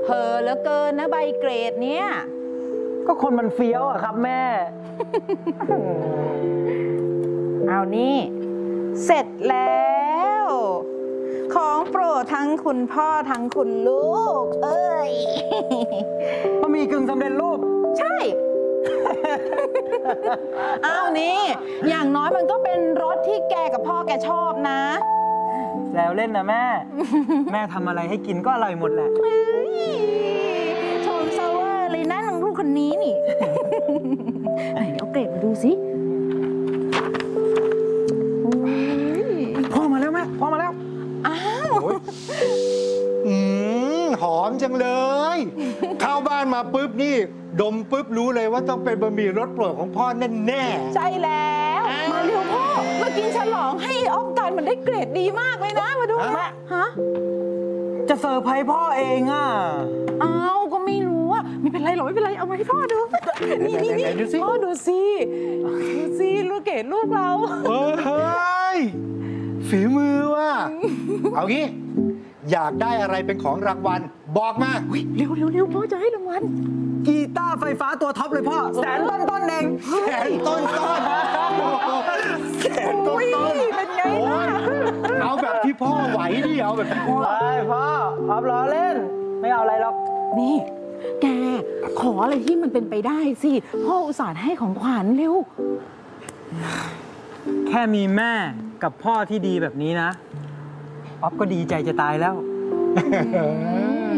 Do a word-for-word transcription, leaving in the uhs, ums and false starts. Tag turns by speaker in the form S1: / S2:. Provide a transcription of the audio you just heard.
S1: เพอเหลือเกินนะใบเกรดเนี้ย
S2: ก็คนมันเฟี้ยวอะครับแม่
S1: เอานี่เสร็จแล้ว ของโปรดทั้งคุณพ่อทั้งคุณลูก เอ้ย
S2: บะหมี่กึ่งสำเร็จรูป
S1: ใช่ เอานี่อย่างน้อยมันก็เป็นรสที่แกกับพ่อแกชอบนะ
S2: แซวเล่นนะแม่ แม่ทำอะไรให้กินก็อร่อยหมดแหละ
S1: ชมเซเวอร์เลยนะนางลูกคนนี้นี่ ไหนเอาเกรดมาดูสิ
S2: พ่อมาแล้วแม่พ่อมาแล้ว
S1: อ้าว
S3: อืมหอมจังเลย เข้าบ้านมาปุ๊บนี่ดมปุ๊บรู้เลยว่าต้องเป็นบะหมี่รสโปรดของพ่อแน่
S1: ๆใช่แล้วมาเร็วพ่อมากินฉลองให้ออฟกันมันได้เกรดดีมากเลยนะมาดูมาฮะ
S2: จะเซอร์ไพรส์พ่อเองอ่ะ
S1: อ้าวก็ไม่รู้อ่ะไม่เป็นไรหรอกไม่เป็นไรเอามาให้พ่อดูนี่นี่นี่พ่อดูสิดูสิลูกเกดลูกเรา
S3: เฮ้ยฝีมือว่ะเอางี้อยากได้อะไรเป็นของรางวัลบอกมา
S1: เร็วเร็วเร็วพ่อจะให้รางวัล
S2: กีตาร์ไฟฟ้าตัวท็อปเลยพ่อแสนต้นต้นเอง
S3: แสนต้นต้นแสนต้นต้น
S1: เป็นไงล่ะ
S3: เอาแบบที่พ่อไหวดิเอาแบบที่พ่อ
S2: ไปพ่อออฟล้อเล่นไม่เอาอะไรหรอก
S1: นี่แกขออะไรที่มันเป็นไปได้สิพ่ออุตส่าห์ให้ของขวัญเร็ว
S2: แค่มีแม่กับพ่อที่ดีแบบนี้นะออฟก็ดีใจจะตายแล้ว